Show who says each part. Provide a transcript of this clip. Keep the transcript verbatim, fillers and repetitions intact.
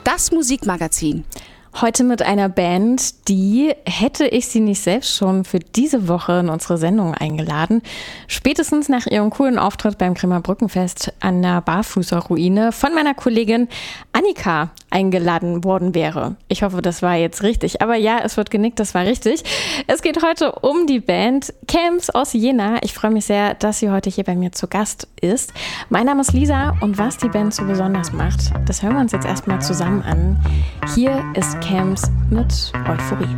Speaker 1: das Musikmagazin.
Speaker 2: Heute mit einer Band, die, hätte ich sie nicht selbst schon für diese Woche in unsere Sendung eingeladen, spätestens nach ihrem coolen Auftritt beim Grimmer Brückenfest an der Barfüßerruine von meiner Kollegin Annika eingeladen worden wäre. Ich hoffe, das war jetzt richtig. Aber ja, es wird genickt, das war richtig. Es geht heute um die Band Camps aus Jena. Ich freue mich sehr, dass sie heute hier bei mir zu Gast ist. Mein Name ist Lisa und was die Band so besonders macht, das hören wir uns jetzt erstmal zusammen an. Hier ist Camps mit Euphorie.